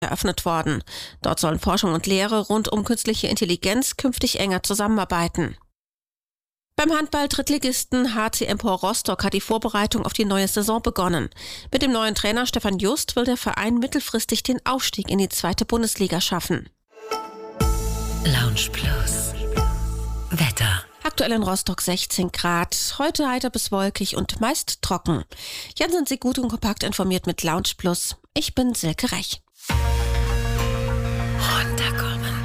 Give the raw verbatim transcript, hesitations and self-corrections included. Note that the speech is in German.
eröffnet worden. Dort sollen Forschung und Lehre rund um künstliche Intelligenz künftig enger zusammenarbeiten. Beim Handball-Drittligisten H C Empor Rostock hat die Vorbereitung auf die neue Saison begonnen. Mit dem neuen Trainer Stefan Just will der Verein mittelfristig den Aufstieg in die zweite Bundesliga schaffen. Lounge Plus. Wetter. Aktuell in Rostock sechzehn Grad, heute heiter bis wolkig und meist trocken. Jetzt sind Sie gut und kompakt informiert mit Lounge Plus. Ich bin Silke Rech. Runterkommen.